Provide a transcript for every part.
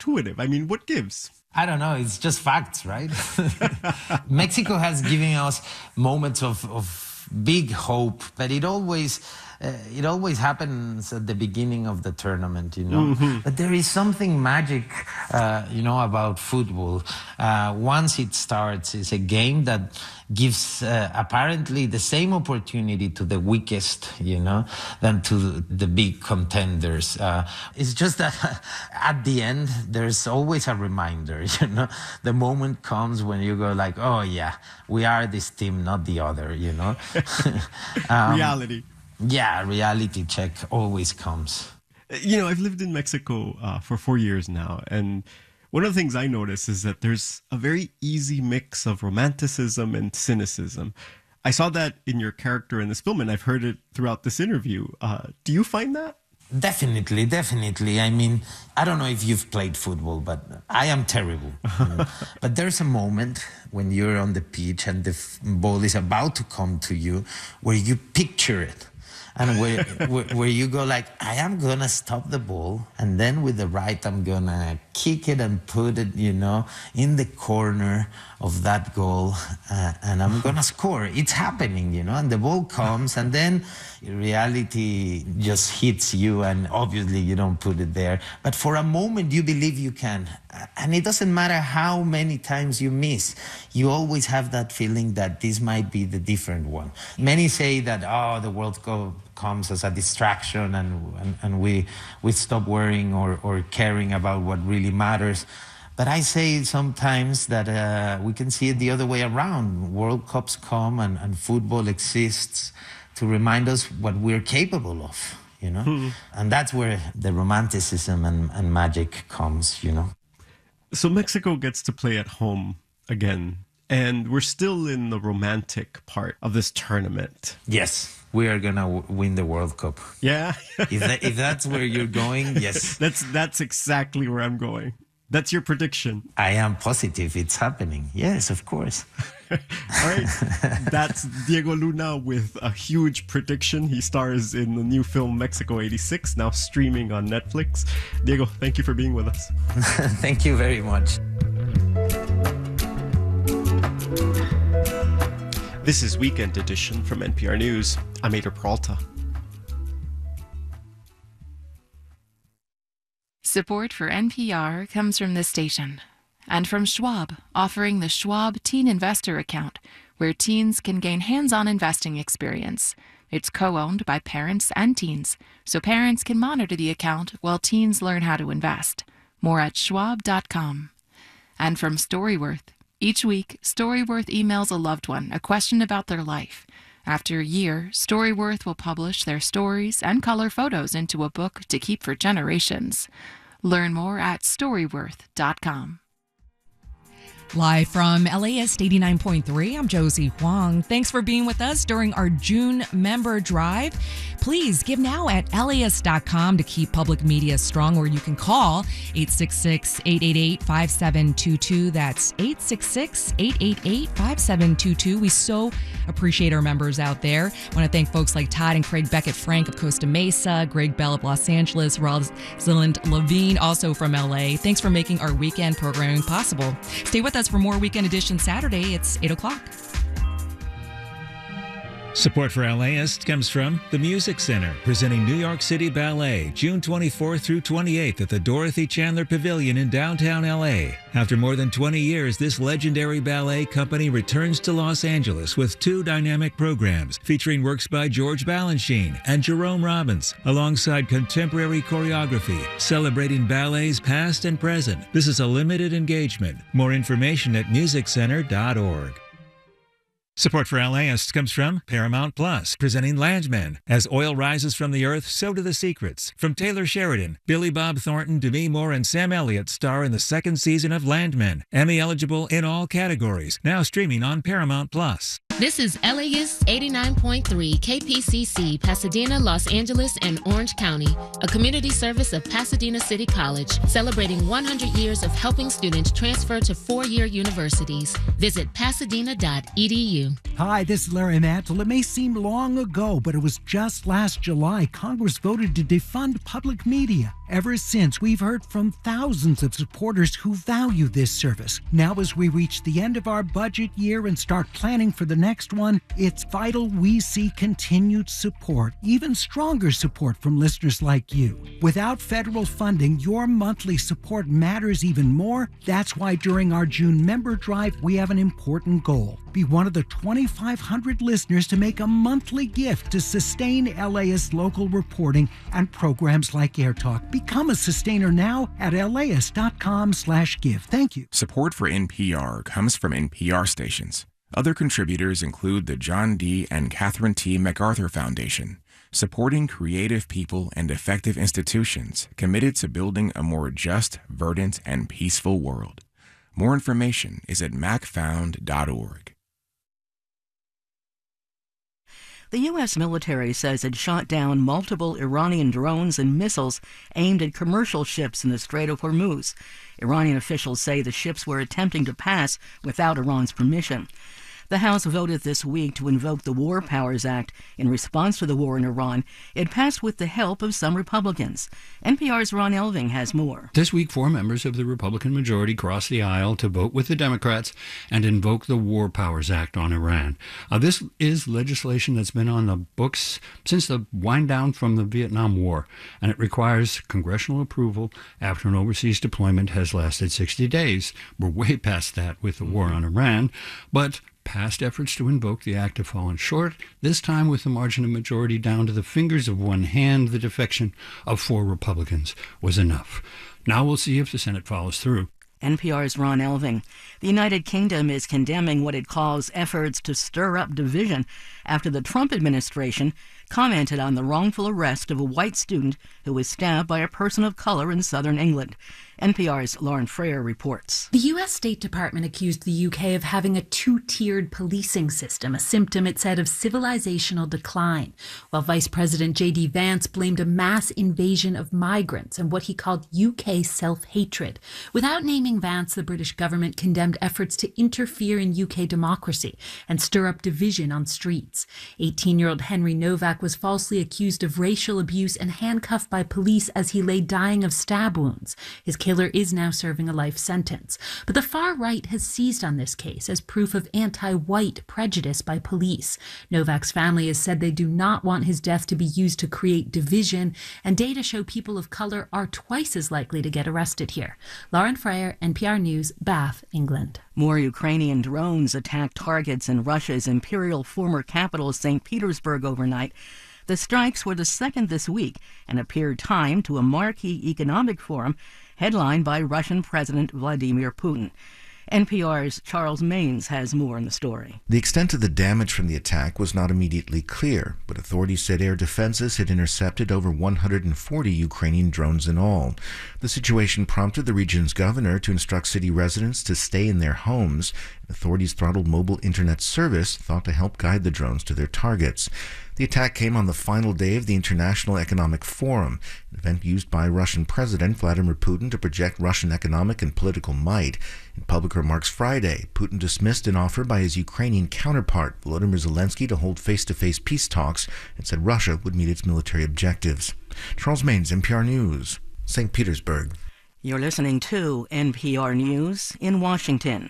intuitive. I mean, what gives? I don't know. It's just facts, right? Mexico has given us moments of big hope, but it always happens at the beginning of the tournament, But there is something magic, about football. Once it starts, it's a game that gives apparently the same opportunity to the weakest, than to the big contenders. It's just that at the end, there's always a reminder, The moment comes when you go like, oh yeah, we are this team, not the other, Reality. Yeah, reality check always comes. I've lived in Mexico for 4 years now, and one of the things I notice is that there's a very easy mix of romanticism and cynicism. I saw that in your character in this film, and I've heard it throughout this interview. Do you find that? Definitely. I mean, I don't know if you've played football, but I am terrible. But there's a moment when you're on the pitch and the ball is about to come to you where you picture it. And where you go like, I am going to stop the ball, and then with the right, I'm going to kick it and put it, in the corner of that goal, and I'm going to score. It's happening, and the ball comes, and then reality just hits you, and obviously you don't put it there. But for a moment, you believe you can. And it doesn't matter how many times you miss. You always have that feeling that this might be the different one. Many say that, the World Cup comes as a distraction and we stop worrying or caring about what really matters. But I say sometimes that we can see it the other way around. World Cups come and football exists to remind us what we're capable of, And that's where the romanticism and magic comes, So Mexico gets to play at home again, and we're still in the romantic part of this tournament. Yes. We are gonna win the World Cup. Yeah. if that's where you're going, yes. That's exactly where I'm going. That's your prediction. I am positive it's happening. Yes, of course. All right. That's Diego Luna with a huge prediction. He stars in the new film Mexico 86, now streaming on Netflix. Diego, thank you for being with us. Thank you very much. This is Weekend Edition from NPR News. I'm Ader Peralta. Support for NPR comes from this station and from Schwab, offering the Schwab Teen Investor Account, where teens can gain hands-on investing experience. It's co-owned by parents and teens, so parents can monitor the account while teens learn how to invest. More at schwab.com. And from Storyworth. Each week, Storyworth emails a loved one a question about their life. After a year, Storyworth will publish their stories and color photos into a book to keep for generations. Learn more at Storyworth.com. Live from LAist 89.3, I'm Josie Huang. Thanks for being with us during our June member drive. Please give now at LAist.com to keep public media strong, or you can call 866-888-5722. That's 866-888-5722. We so appreciate our members out there. I want to thank folks like Todd and Craig Beckett Frank of Costa Mesa, Greg Bell of Los Angeles, Rosalind Levine, also from LA. Thanks for making our weekend programming possible. Stay with us for more Weekend Edition Saturday. It's 8 o'clock. Support for LAist comes from the Music Center, presenting New York City Ballet, June 24th through 28th at the Dorothy Chandler Pavilion in downtown LA. After more than 20 years, this legendary ballet company returns to Los Angeles with 2 dynamic programs featuring works by George Balanchine and Jerome Robbins, alongside contemporary choreography, celebrating ballets past and present. This is a limited engagement. More information at musiccenter.org. Support for LAist comes from Paramount Plus, presenting Landmen. As oil rises from the earth, so do the secrets. From Taylor Sheridan, Billy Bob Thornton, Demi Moore, and Sam Elliott star in the 2nd season of Landmen. Emmy eligible in all categories. Now streaming on Paramount Plus. This is LAist 89.3 KPCC, Pasadena, Los Angeles, and Orange County, a community service of Pasadena City College, celebrating 100 years of helping students transfer to 4-year universities. Visit pasadena.edu. Hi, this is Larry Mantle. It may seem long ago, but it was just last July Congress voted to defund public media. Ever since, we've heard from thousands of supporters who value this service. Now, as we reach the end of our budget year and start planning for the next one, it's vital we see continued support, even stronger support from listeners like you. Without federal funding, your monthly support matters even more. That's why during our June member drive, we have an important goal. Be one of the 2,500 listeners to make a monthly gift to sustain LAist local reporting and programs like Air Talk. Become a sustainer now at laist.com/give. Thank you. Support for NPR comes from NPR stations. Other contributors include the John D. and Catherine T. MacArthur Foundation, supporting creative people and effective institutions committed to building a more just, verdant, and peaceful world. More information is at macfound.org. The U.S. military says it shot down multiple Iranian drones and missiles aimed at commercial ships in the Strait of Hormuz. Iranian officials say the ships were attempting to pass without Iran's permission. The House voted this week to invoke the War Powers Act in response to the war in Iran. It passed with the help of some Republicans. NPR's Ron Elving has more. This week, 4 members of the Republican majority crossed the aisle to vote with the Democrats and invoke the War Powers Act on Iran. This is legislation that's been on the books since the wind down from the Vietnam War, and it requires congressional approval after an overseas deployment has lasted 60 days. We're way past that with the war on Iran, but past efforts to invoke the act have fallen short, this time with the margin of majority down to the fingers of one hand. The defection of 4 Republicans was enough. Now we'll see if the Senate follows through. NPR's Ron Elving. The United Kingdom is condemning what it calls efforts to stir up division after the Trump administration commented on the wrongful arrest of a white student who was stabbed by a person of color in southern England. NPR's Lauren Frayer reports. The U.S. State Department accused the UK of having a 2-tiered policing system, a symptom, it said, of civilizational decline, while Vice President J.D. Vance blamed a mass invasion of migrants and what he called UK self-hatred. Without naming Vance, the British government condemned efforts to interfere in UK democracy and stir up division on streets. 18-year-old Henry Novak was falsely accused of racial abuse and handcuffed by police as he lay dying of stab wounds. His killer is now serving a life sentence. But the far right has seized on this case as proof of anti-white prejudice by police. Novak's family has said they do not want his death to be used to create division, and data show people of color are twice as likely to get arrested here. Lauren Frayer, NPR News, Bath, England. More Ukrainian drones attacked targets in Russia's imperial former capital, St. Petersburg, overnight. The strikes were the second this week and appeared timed to a marquee economic forum headlined by Russian President Vladimir Putin. NPR's Charles Maines has more on the story. The extent of the damage from the attack was not immediately clear, but authorities said air defenses had intercepted over 140 Ukrainian drones in all. The situation prompted the region's governor to instruct city residents to stay in their homes. Authorities throttled mobile internet service, thought to help guide the drones to their targets. The attack came on the final day of the International Economic Forum, an event used by Russian President Vladimir Putin to project Russian economic and political might. In public remarks Friday, Putin dismissed an offer by his Ukrainian counterpart, Volodymyr Zelensky, to hold face-to-face peace talks and said Russia would meet its military objectives. Charles Maines, NPR News, St. Petersburg. You're listening to NPR News in Washington.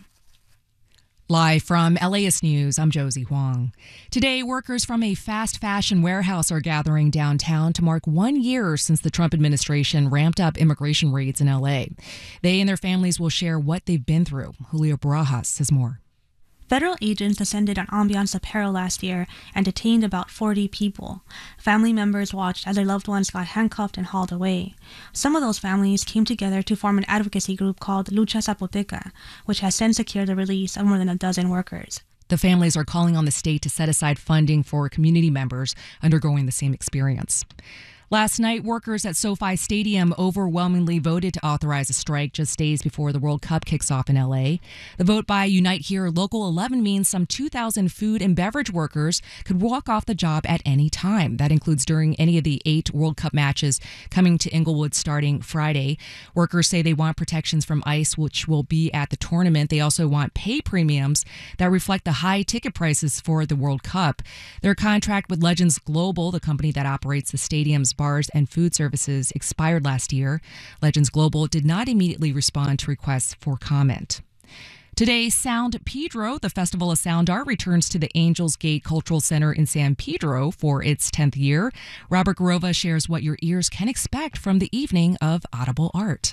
Live from LAist News, I'm Josie Huang. Today, workers from a fast fashion warehouse are gathering downtown to mark 1 year since the Trump administration ramped up immigration raids in LA. They and their families will share what they've been through. Julio Barajas has more. Federal agents descended on Ambiance Apparel last year and detained about 40 people. Family members watched as their loved ones got handcuffed and hauled away. Some of those families came together to form an advocacy group called Lucha Zapoteca, which has since secured the release of more than a dozen workers. The families are calling on the state to set aside funding for community members undergoing the same experience. Last night, workers at SoFi Stadium overwhelmingly voted to authorize a strike just days before the World Cup kicks off in LA. The vote by Unite Here Local 11 means some 2,000 food and beverage workers could walk off the job at any time. That includes during any of the 8 World Cup matches coming to Inglewood starting Friday. Workers say they want protections from ICE, which will be at the tournament. They also want pay premiums that reflect the high ticket prices for the World Cup. Their contract with Legends Global, the company that operates the stadium's bars and food services, expired last year. Legends Global did not immediately respond to requests for comment. Today, Sound Pedro, the Festival of Sound Art, returns to the Angels Gate Cultural Center in San Pedro for its 10th year. Robert Garova shares what your ears can expect from the evening of audible art.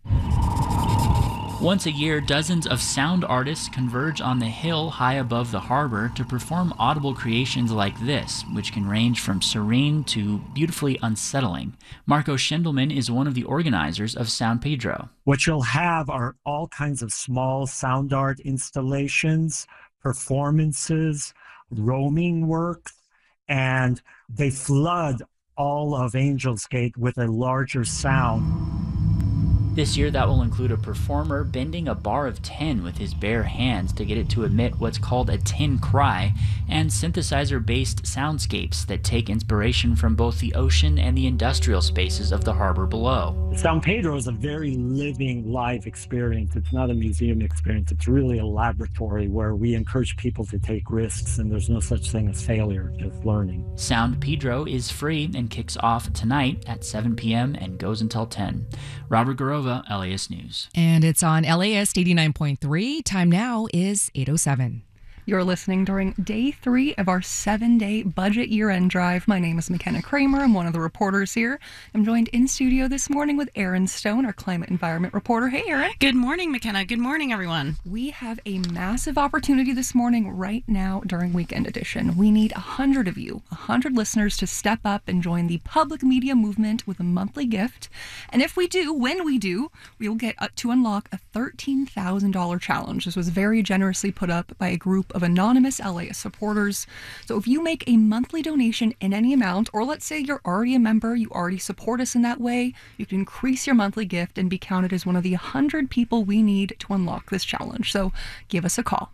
Once a year, dozens of sound artists converge on the hill high above the harbor to perform audible creations like this, which can range from serene to beautifully unsettling. Marco Schendelman is one of the organizers of Sound Pedro. What you'll have are all kinds of small sound art installations, performances, roaming works, and they flood all of Angels Gate with a larger sound. This year, that will include a performer bending a bar of tin with his bare hands to get it to emit what's called a tin cry, and synthesizer-based soundscapes that take inspiration from both the ocean and the industrial spaces of the harbor below. San Pedro is a very living, live experience. It's not a museum experience. It's really a laboratory where we encourage people to take risks, and there's no such thing as failure, just learning. Sound Pedro is free and kicks off tonight at 7 p.m. and goes until 10. Robert Garova, LAist News. And it's on LAist 89.3. Time now is 8:07. You're listening during day 3 of our 7-day budget year-end drive. My name is McKenna Kramer. I'm one of the reporters here. I'm joined in studio this morning with Erin Stone, our climate environment reporter. Hey, Erin. Good morning, McKenna. Good morning, everyone. We have a massive opportunity this morning right now during Weekend Edition. We need 100 of you, 100 listeners to step up and join the public media movement with a monthly gift. And if we do, when we do, we will get to unlock a $13,000 challenge. This was very generously put up by a group of anonymous LAist supporters. So if you make a monthly donation in any amount, or let's say you're already a member, you already support us in that way, you can increase your monthly gift and be counted as one of the 100 people we need to unlock this challenge. So give us a call,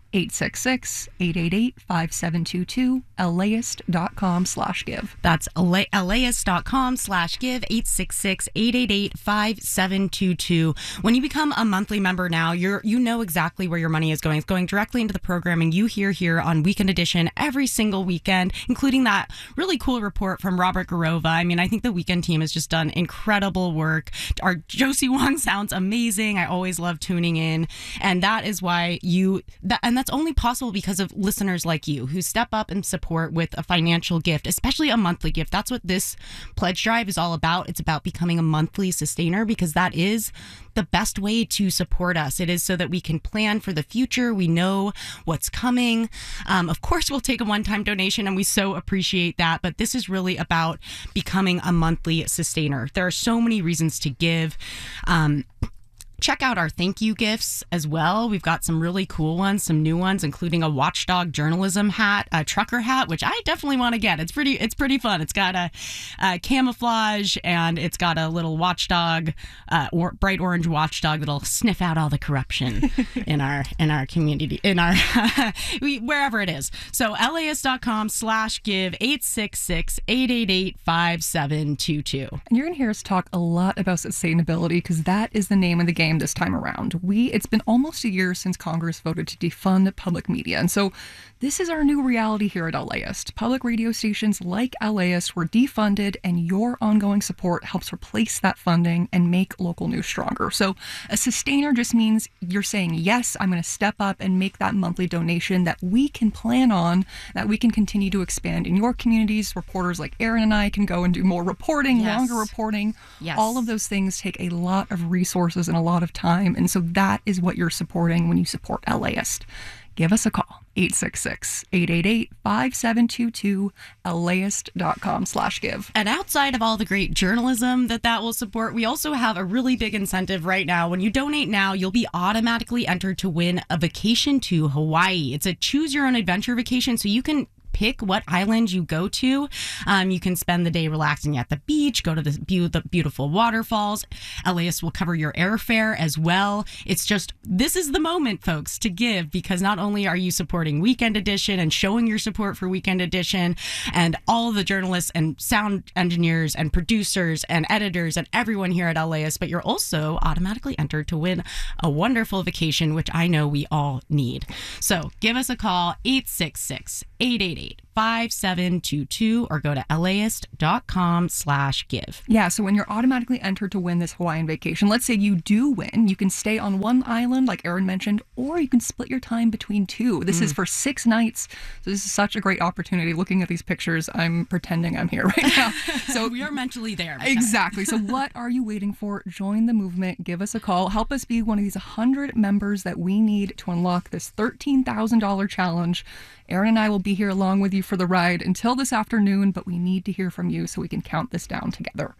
866-888-5722, LAist.com/give. That's LAist.com/give, 866-888-5722. When you become a monthly member now, you know exactly where your money is going. It's going directly into the programming you hear here on Weekend Edition every single weekend, including that really cool report from Robert Garova. I mean, I think the Weekend team has just done incredible work. Our Josie Wong sounds amazing. I always love tuning in. And that is why and that's only possible because of listeners like you who step up and support with a financial gift, especially a monthly gift. That's what this pledge drive is all about. It's about becoming a monthly sustainer because that is the best way to support us. It is so that we can plan for the future. We know what's coming. Of course, we'll take a one-time donation, and we so appreciate that. But this is really about becoming a monthly sustainer. There are so many reasons to give. Check out our thank you gifts as well. We've got some really cool ones, some new ones, including a Watchdog journalism hat, a trucker hat, which I definitely want to get. It's pretty fun. It's got a camouflage, and it's got a little watchdog, bright orange watchdog that'll sniff out all the corruption in our community, in our wherever it is. So LAist.com/give, 866-888-5722. And you're going to hear us talk a lot about sustainability because that is the name of the game this time around. It's been almost a year since Congress voted to defund public media. And so this is our new reality here at LAist. Public radio stations like LAist were defunded, and your ongoing support helps replace that funding and make local news stronger. So a sustainer just means you're saying, yes, I'm going to step up and make that monthly donation that we can plan on, that we can continue to expand in your communities. Reporters like Erin and I can go and do more reporting, longer reporting. Yes. All of those things take a lot of resources and a lot of time. And so that is what you're supporting when you support LAist. Give us a call, 866-888-5722, LAist.com/give. And outside of all the great journalism that will support, we also have a really big incentive right now. When you donate now, you'll be automatically entered to win a vacation to Hawaii. It's a choose your own adventure vacation, so you can pick what island you go to. You can spend the day relaxing at the beach, go to the beautiful waterfalls. LAist will cover your airfare as well. It's just, this is the moment, folks, to give, because not only are you supporting Weekend Edition and showing your support for Weekend Edition and all of the journalists and sound engineers and producers and editors and everyone here at LAist, but you're also automatically entered to win a wonderful vacation, which I know we all need. So give us a call, 866-888-5722, or go to laist.com/give. Yeah, so when you're automatically entered to win this Hawaiian vacation, let's say you do win, you can stay on one island, like Aaron mentioned, or you can split your time between two. This is for 6 nights. So this is such a great opportunity. Looking at these pictures, I'm pretending I'm here right now. So we are mentally there. Exactly. So what are you waiting for? Join the movement. Give us a call. Help us be one of these 100 members that we need to unlock this $13,000 challenge. Aaron and I will be here along with you for the ride until this afternoon, but we need to hear from you so we can count this down together.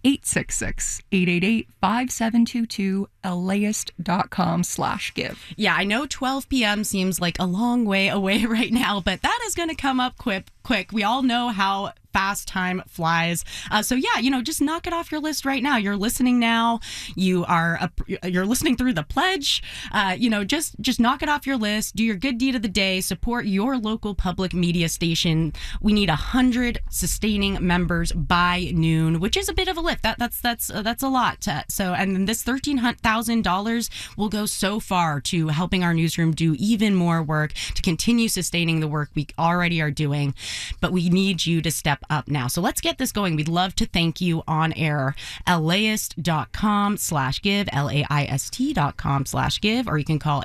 866-888-5722, laist.com/give. Yeah, I know 12 p.m. seems like a long way away right now, but that is going to come up quick. We all know how fast time flies. So yeah, just knock it off your list right now. You're listening now. You're listening through the pledge. Just knock it off your list. Do your good deed of the day. Support your local public media station. We need 100 sustaining members by noon, which is a bit of a lift. That's a lot. And this $13,000 will go so far to helping our newsroom do even more work, to continue sustaining the work we already are doing. But we need you to step up now. So let's get this going. We'd love to thank you on air. laist.com/give, laist.com/give, or you can call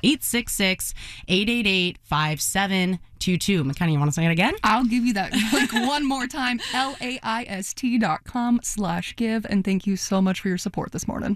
866-888-5722. McKenna, you want to say it again? I'll give you that link one more time. laist.com/give. And thank you so much for your support this morning.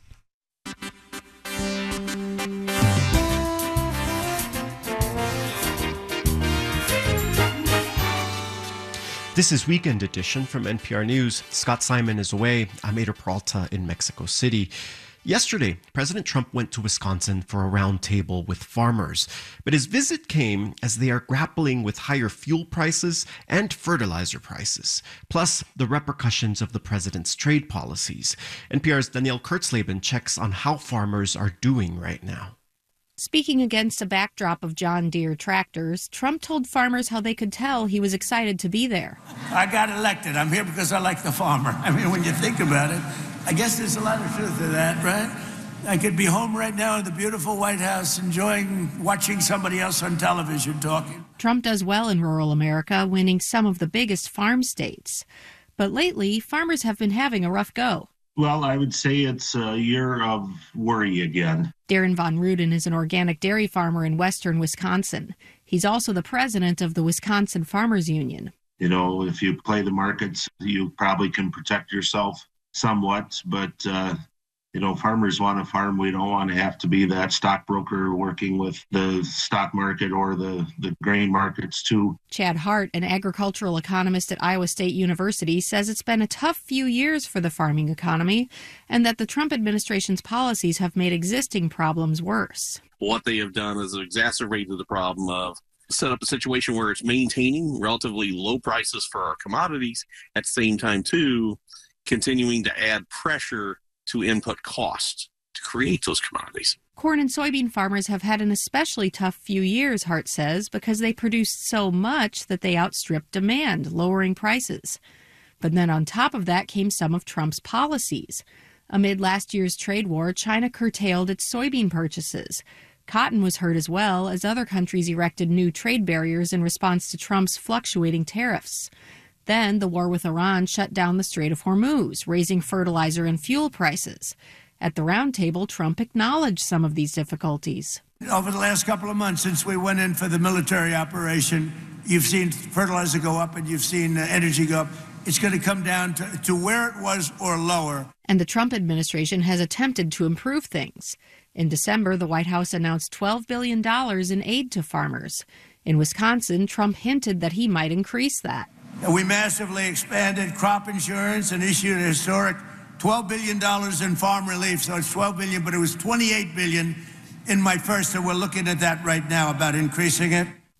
This is Weekend Edition from NPR News. Scott Simon is away. I'm Ada Peralta in Mexico City. Yesterday, President Trump went to Wisconsin for a roundtable with farmers. But his visit came as they are grappling with higher fuel prices and fertilizer prices, plus the repercussions of the president's trade policies. NPR's Danielle Kurtzleben checks on how farmers are doing right now. Speaking against a backdrop of John Deere tractors, Trump told farmers how they could tell he was excited to be there. I got elected. I'm here because I like the farmer. I mean, when you think about it, I guess there's a lot of truth to that, right? I could be home right now in the beautiful White House watching somebody else on television talking. Trump does well in rural America, winning some of the biggest farm states. But lately, farmers have been having a rough go. Well, I would say it's a year of worry again. Darren Von Ruden is an organic dairy farmer in western Wisconsin. He's also the president of the Wisconsin Farmers Union. If you play the markets, you probably can protect yourself somewhat, but farmers want to farm. We don't want to have to be that stockbroker working with the stock market or the grain markets too. Chad Hart, an agricultural economist at Iowa State University, says it's been a tough few years for the farming economy and that the Trump administration's policies have made existing problems worse. What they have done is exacerbated the problem of set up a situation where it's maintaining relatively low prices for our commodities, at the same time too continuing to add pressure to input costs to create those commodities. Corn and soybean farmers have had an especially tough few years, Hart says, because they produced so much that they outstripped demand, lowering prices. But then on top of that came some of Trump's policies. Amid last year's trade war, China curtailed its soybean purchases. Cotton was hurt as well, as other countries erected new trade barriers in response to Trump's fluctuating tariffs. Then the war with Iran shut down the Strait of Hormuz, raising fertilizer and fuel prices. At the roundtable, Trump acknowledged some of these difficulties. Over the last couple of months, since we went in for the military operation, you've seen fertilizer go up and you've seen energy go up. It's going to come down to where it was or lower. And the Trump administration has attempted to improve things. In December, the White House announced $12 billion in aid to farmers. In Wisconsin, Trump hinted that he might increase that. We massively expanded crop insurance and issued a historic $12 billion in farm relief. So it's $12 billion, but it was $28 billion in my first, so we're looking at that right now about increasing it.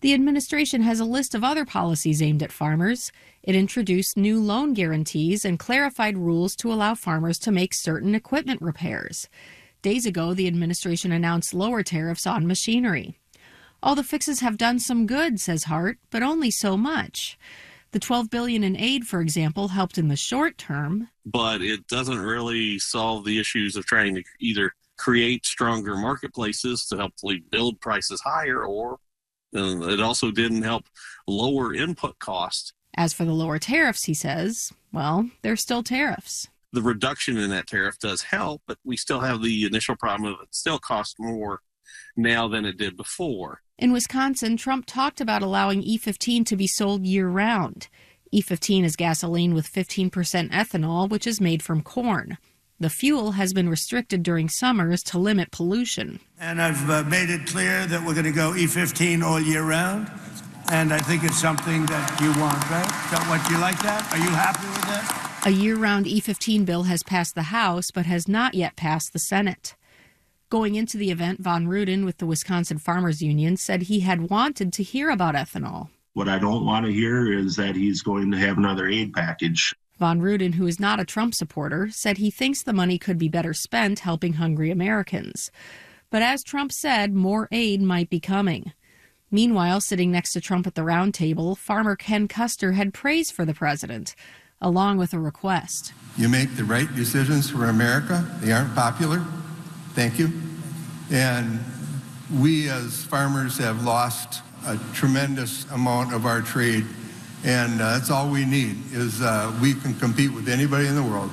The administration has a list of other policies aimed at farmers. It introduced new loan guarantees and clarified rules to allow farmers to make certain equipment repairs. Days ago, the administration announced lower tariffs on machinery. All the fixes have done some good, says Hart, but only so much. The $12 billion in aid, for example, helped in the short term. But it doesn't really solve the issues of trying to either create stronger marketplaces to hopefully build prices higher, or it also didn't help lower input costs. As for the lower tariffs, he says, well, they're still tariffs. The reduction in that tariff does help, but we still have the initial problem of it still costs more now than it did before. In Wisconsin, Trump talked about allowing E15 to be sold year-round. E15 is gasoline with 15% ethanol, which is made from corn. The fuel has been restricted during summers to limit pollution. And I've made it clear that we're going to go E15 all year round. And I think it's something that you want, right? What, you like that? Are you happy with that? A year-round E15 bill has passed the House, but has not yet passed the Senate. Going into the event, Von Ruden with the Wisconsin Farmers Union said he had wanted to hear about ethanol. What I don't want to hear is that he's going to have another aid package. Von Ruden, who is not a Trump supporter, said he thinks the money could be better spent helping hungry Americans. But as Trump said, more aid might be coming. Meanwhile, sitting next to Trump at the round table, farmer Ken Custer had praise for the president, along with a request. You make the right decisions for America. They aren't popular. Thank you. And we as farmers have lost a tremendous amount of our trade. And that's all we need is we can compete with anybody in the world.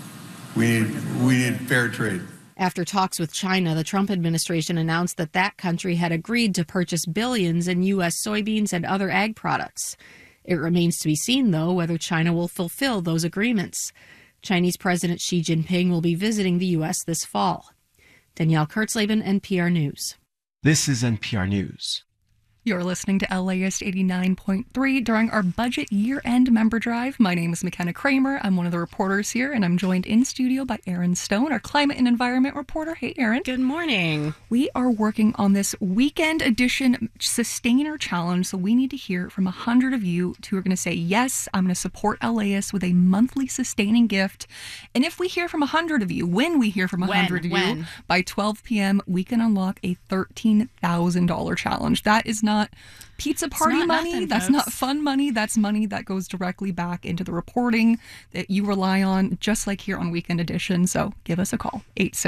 We need fair trade. After talks with China, the Trump administration announced that that country had agreed to purchase billions in U.S. soybeans and other ag products. It remains to be seen, though, whether China will fulfill those agreements. Chinese President Xi Jinping will be visiting the U.S. this fall. Danielle Kurtzleben, NPR News. This is NPR News. You're listening to LAist 89.3 during our budget year-end member drive. My name is McKenna Kramer. I'm one of the reporters here, and I'm joined in studio by Erin Stone, our climate and environment reporter. Hey, Erin. Good morning. We are working on this weekend edition Sustainer Challenge, so we need to hear from 100 of you who are going to say, yes, I'm going to support LAist with a monthly sustaining gift. And if we hear from 100 of you, when we hear from 100 of you, by 12 p.m., we can unlock a $13,000 challenge. That is not pizza party money. Nothing, that's folks. not fun money. That's money that goes directly back into the reporting that you rely on, just like here on Weekend Edition. So give us a call,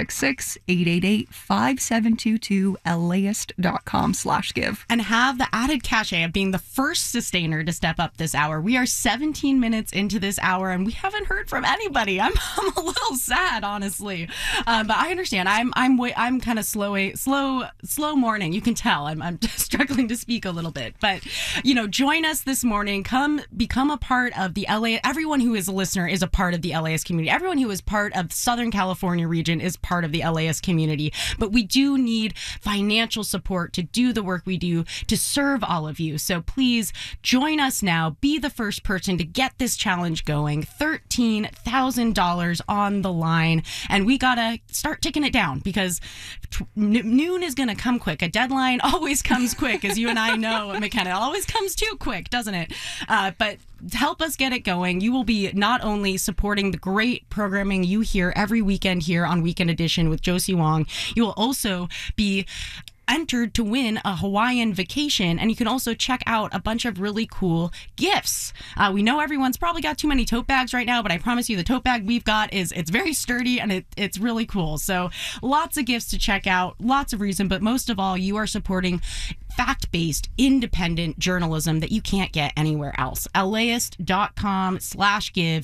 866-888-5722, LAist.com/give. And have the added cachet of being the first sustainer to step up this hour. We are 17 minutes into this hour, and we haven't heard from anybody. I'm a little sad, honestly. But I understand. I'm kind of slow morning. You can tell. I'm struggling to speak a little bit, but join us this morning. Come become a part of the LA. Everyone who is a listener is a part of the LAist community. Everyone who is part of the Southern California region is part of the LAist community. But we do need financial support to do the work we do to serve all of you. So please join us now. Be the first person to get this challenge going. $13,000 on the line, and we gotta start ticking it down because noon is gonna come quick. A deadline always comes quick, as you and I know, McKenna. It always comes too quick, doesn't it? But help us get it going. You will be not only supporting the great programming you hear every weekend here on Weekend Edition with Josie Wong, you will also be entered to win a Hawaiian vacation, and you can also check out a bunch of really cool gifts. We know everyone's probably got too many tote bags right now, but I promise you the tote bag we've got it's very sturdy and it's really cool. So lots of gifts to check out, lots of reason, but most of all, you are supporting fact-based, independent journalism that you can't get anywhere else. LAist.com/give,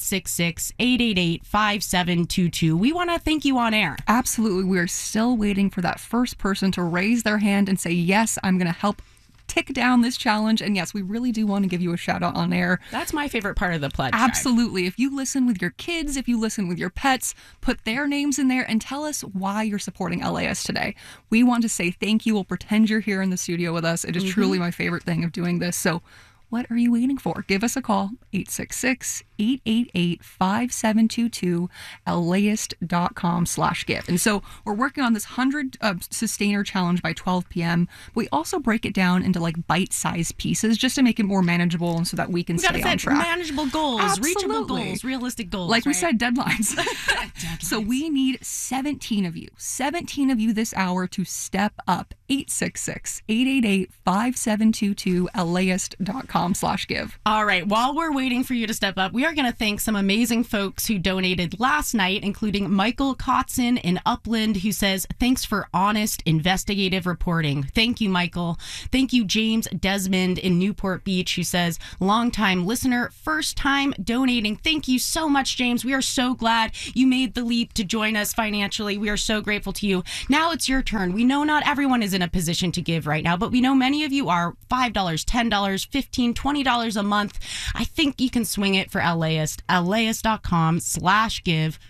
866-888-5722. We want to thank you on air. Absolutely. We are still waiting for that first person to raise their hand and say, yes, I'm going to help tick down this challenge. And yes, we really do want to give you a shout out on air. That's my favorite part of the pledge. Absolutely. If you listen with your kids, if you listen with your pets, put their names in there and tell us why you're supporting LAist today. We want to say thank you. We'll pretend you're here in the studio with us. It is truly my favorite thing of doing this. So What are you waiting for? Give us a call, 866-888-5722, LAist.com/give. And so we're working on this 100 sustainer challenge by 12 p.m. But we also break it down into like bite-sized pieces just to make it more manageable and so that we can stay on track. Manageable goals, Absolutely. reachable goals, realistic goals. Like we right? said, deadlines. So we need 17 of you this hour to step up. 866-888-5722, LAist.com/give. All right. While we're waiting for you to step up, we are going to thank some amazing folks who donated last night, including Michael Kotzen in Upland, who says, thanks for honest, investigative reporting. Thank you, Michael. Thank you, James Desmond in Newport Beach, who says, longtime listener, first time donating. Thank you so much, James. We are so glad you made the leap to join us financially. We are so grateful to you. Now it's your turn. We know not everyone is in a position to give right now, but we know many of you are. $5, $10, $15, $20 a month. I think you can swing it for LAist. LAist.com/give.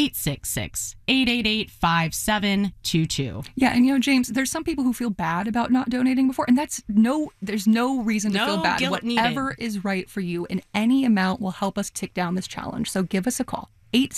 866-888-5722. Yeah, and James, there's some people who feel bad about not donating before, and there's no reason to feel bad. Whatever is right for you, and any amount will help us tick down this challenge. So give us a call,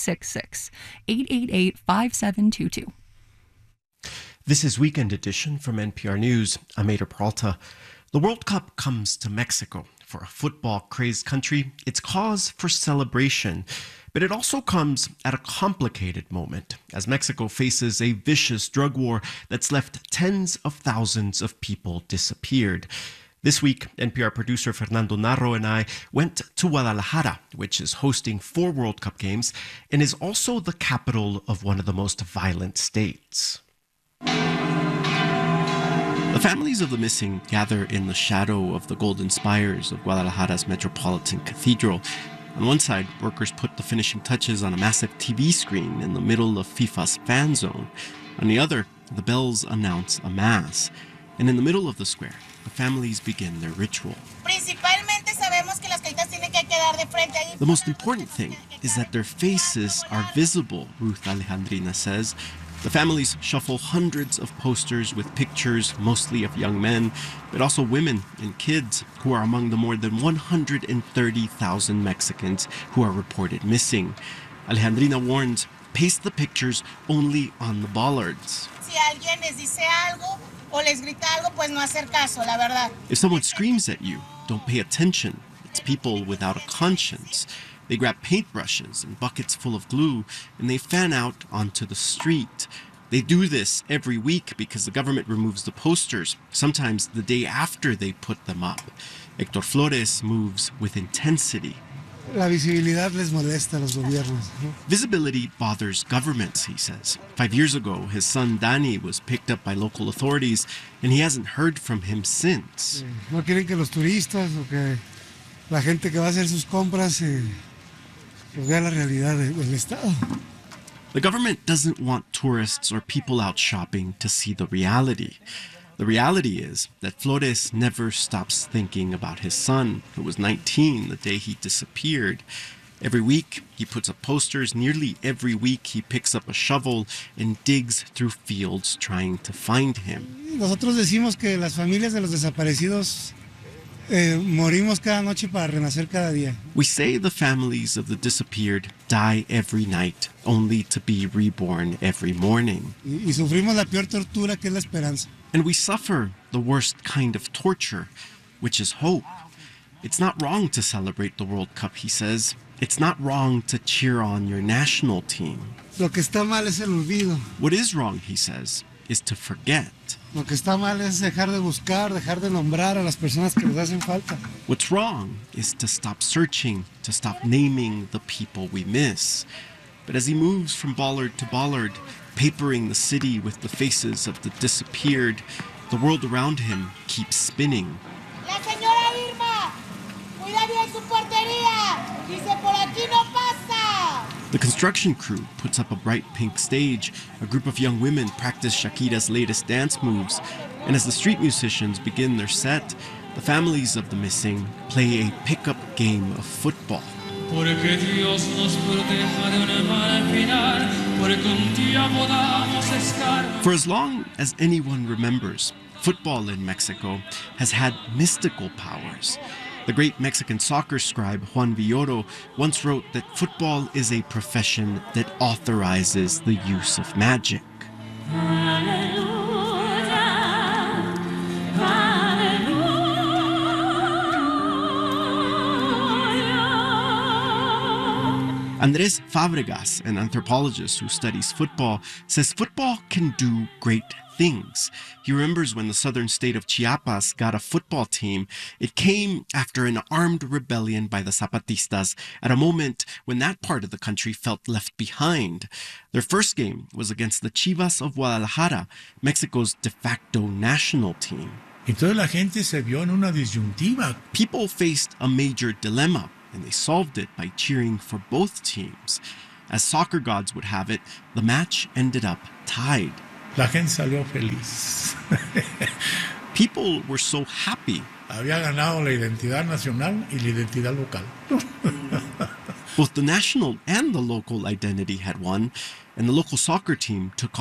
866-888-5722. This is Weekend Edition from NPR News. I'm Ada Peralta. The World Cup comes to Mexico. For a football-crazed country, it's cause for celebration. But it also comes at a complicated moment as Mexico faces a vicious drug war that's left tens of thousands of people disappeared. This week, NPR producer Fernando Narro and I went to Guadalajara, which is hosting 4 World Cup games and is also the capital of one of the most violent states. The families of the missing gather in the shadow of the golden spires of Guadalajara's Metropolitan Cathedral. On one side, workers put the finishing touches on a massive TV screen in the middle of FIFA's fan zone. On the other, the bells announce a mass. And in the middle of the square, the families begin their ritual. The most important thing is that their faces are visible, Ruth Alejandrina says. The families shuffle hundreds of posters with pictures, mostly of young men, but also women and kids who are among the more than 130,000 Mexicans who are reported missing. Alejandrina warns, paste the pictures only on the bollards. If someone screams at you, don't pay attention. It's people without a conscience. They grab paintbrushes and buckets full of glue, and they fan out onto the street. They do this every week because the government removes the posters, sometimes the day after they put them up. Héctor Flores moves with intensity. La visibilidad les molesta a los gobiernos. Visibility bothers governments, he says. 5 years ago, his son Danny was picked up by local authorities, and he hasn't heard from him since. No quieren que los turistas o que la gente que va a hacer sus compras vea la realidad del Estado. The government doesn't want tourists or people out shopping to see the reality. The reality is that Flores never stops thinking about his son, who was 19 the day he disappeared. Every week, he puts up posters. Nearly every week, he picks up a shovel and digs through fields trying to find him. Nosotros decimos que las familias de los desaparecidos morimos cada noche para renacer cada día. We say the families of the disappeared die every night, only to be reborn every morning. Y sufrimos la peor tortura, que es la esperanza. And we suffer the worst kind of torture, which is hope. It's not wrong to celebrate the World Cup, he says. It's not wrong to cheer on your national team. Lo que está mal es el olvido. What is wrong, he says, is to forget. Lo que está mal es dejar de buscar, dejar de nombrar a las personas que les hacen falta. What's wrong is to stop searching, to stop naming the people we miss. But as he moves from bollard to bollard, papering the city with the faces of the disappeared, the world around him keeps spinning. La señora Irma, cuida bien su portería. Dice por aquí no pasa. The construction crew puts up a bright pink stage. A group of young women practice Shakira's latest dance moves. And as the street musicians begin their set, the families of the missing play a pickup game of football. For as long as anyone remembers, football in Mexico has had mystical powers. The great Mexican soccer scribe Juan Villoro once wrote that football is a profession that authorizes the use of magic. Andrés Fábregas, an anthropologist who studies football, says football can do great things. He remembers when the southern state of Chiapas got a football team. It came after an armed rebellion by the Zapatistas at a moment when that part of the country felt left behind. Their first game was against the Chivas of Guadalajara, Mexico's de facto national team. Entonces la gente se vio en una disyuntiva. People faced a major dilemma, and they solved it by cheering for both teams. As soccer gods would have it, the match ended up tied. La gente salió feliz. People were so happy. Había ganado la identidad nacional y la identidad local. Both the national and the local identity had won, and the local soccer team took